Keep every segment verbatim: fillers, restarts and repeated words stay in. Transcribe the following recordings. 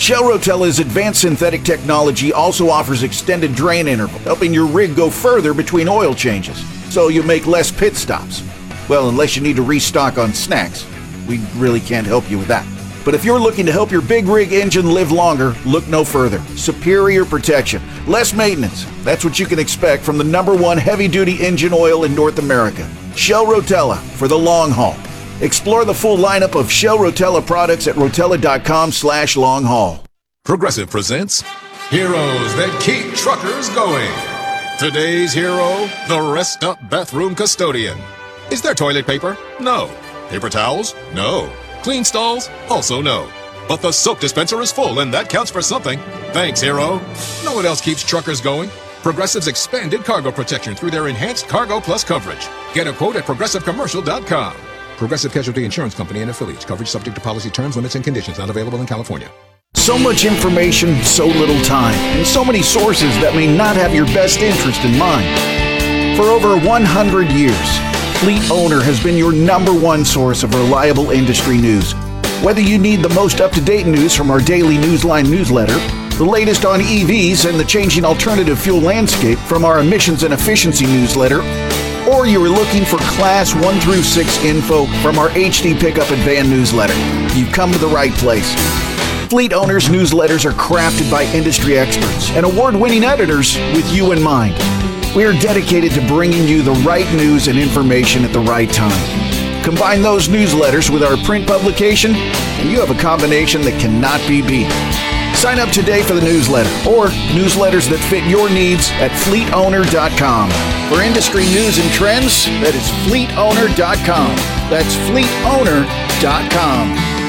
Shell Rotella's advanced synthetic technology also offers extended drain interval, helping your rig go further between oil changes, so you make less pit stops. Well, unless you need to restock on snacks. We really can't help you with that. But if you're looking to help your big rig engine live longer, look no further. Superior protection, less maintenance. That's what you can expect from the number one heavy-duty engine oil in North America. Shell Rotella, for the long haul. Explore the full lineup of Shell Rotella products at rotella.com slash long haul. Progressive presents Heroes That Keep Truckers Going. Today's hero, the Rest Up Bathroom Custodian. Is there toilet paper? No. Paper towels? No. Clean stalls? Also no. But the soap dispenser is full, and that counts for something. Thanks, hero. Know what else keeps truckers going? Progressive's expanded cargo protection through their enhanced Cargo Plus coverage. Get a quote at progressive commercial dot com. Progressive Casualty Insurance Company and affiliates. Coverage subject to policy terms, limits, and conditions. Not available in California. So much information, so little time, and so many sources that may not have your best interest in mind. For over one hundred years, Fleet Owner has been your number one source of reliable industry news. Whether you need the most up-to-date news from our daily Newsline newsletter, the latest on E Vs and the changing alternative fuel landscape from our emissions and efficiency newsletter, or you are looking for Class one through six info from our H D Pickup and Van newsletter, you've come to the right place. Fleet Owners newsletters are crafted by industry experts and award-winning editors with you in mind. We are dedicated to bringing you the right news and information at the right time. Combine those newsletters with our print publication, and you have a combination that cannot be beat. Sign up today for the newsletter or newsletters that fit your needs at fleet owner dot com. For industry news and trends, that is fleet owner dot com. That's fleet owner dot com.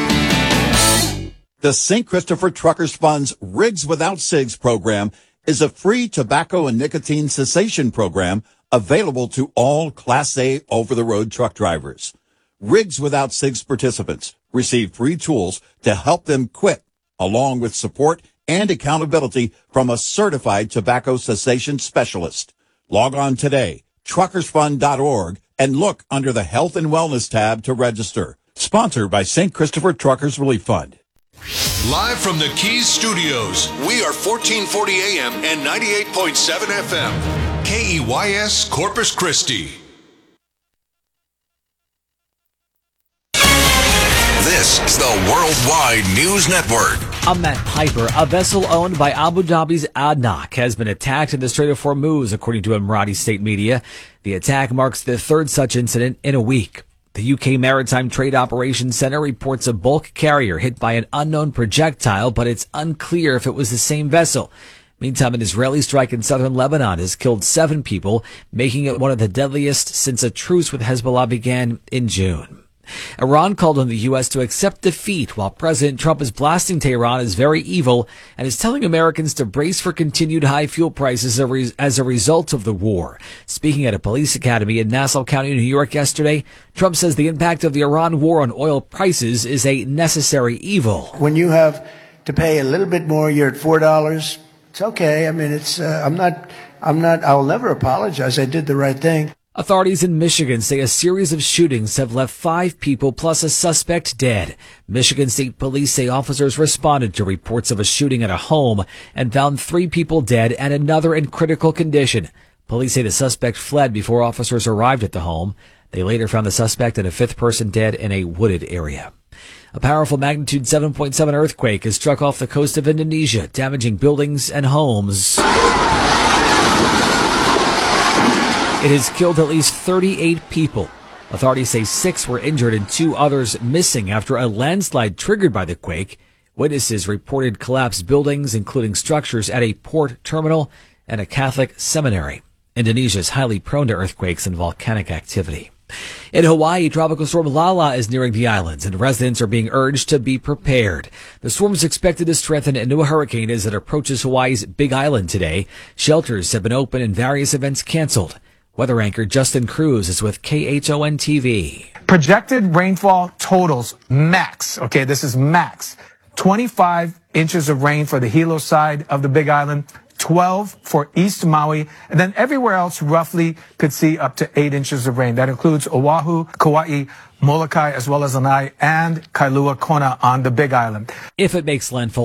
The Saint Christopher Truckers Fund's Rigs Without Cigs program is a free tobacco and nicotine cessation program available to all Class A over-the-road truck drivers. Rigs Without Cigs participants receive free tools to help them quit, along with support and accountability from a certified tobacco cessation specialist. Log on today, truckers fund dot org, and look under the Health and Wellness tab to register. Sponsored by Saint Christopher Truckers Relief Fund. Live from the Keys Studios, we are fourteen forty A M and ninety-eight point seven F M. K E Y S Corpus Christi. This is the Worldwide News Network. I'm Matt Piper. A vessel owned by Abu Dhabi's ADNOC has been attacked in the Strait of Hormuz, according to Emirati state media. The attack marks the third such incident in a week. The U K Maritime Trade Operations Center reports a bulk carrier hit by an unknown projectile, but it's unclear if it was the same vessel. Meantime, an Israeli strike in southern Lebanon has killed seven people, making it one of the deadliest since a truce with Hezbollah began in June. Iran called on the U S to accept defeat, while President Trump is blasting Tehran as very evil and is telling Americans to brace for continued high fuel prices as a result of the war. Speaking at a police academy in Nassau County, New York yesterday, Trump says the impact of the Iran war on oil prices is a necessary evil. When you have to pay a little bit more, you're at four dollars. It's okay. I mean, it's, uh, I'm not, I'm not, I'll never apologize. I did the right thing. Authorities in Michigan say a series of shootings have left five people plus a suspect dead. Michigan State Police say officers responded to reports of a shooting at a home and found three people dead and another in critical condition. Police say the suspect fled before officers arrived at the home. They later found the suspect and a fifth person dead in a wooded area. A powerful magnitude seven point seven earthquake has struck off the coast of Indonesia, damaging buildings and homes. It has killed at least thirty-eight people. Authorities say six were injured and two others missing after a landslide triggered by the quake. Witnesses reported collapsed buildings, including structures at a port terminal and a Catholic seminary. Indonesia is highly prone to earthquakes and volcanic activity. In Hawaii, Tropical Storm Lala is nearing the islands, and residents are being urged to be prepared. The storm is expected to strengthen into a hurricane as it approaches Hawaii's Big Island today. Shelters have been open and various events canceled. Weather anchor Justin Cruz is with K H O N T V. Projected rainfall totals max. Okay, this is max. twenty-five inches of rain for the Hilo side of the Big Island, twelve for East Maui, and then everywhere else roughly could see up to eight inches of rain. That includes Oahu, Kauai, Molokai, as well as Lanai and Kailua Kona on the Big Island. If it makes landfall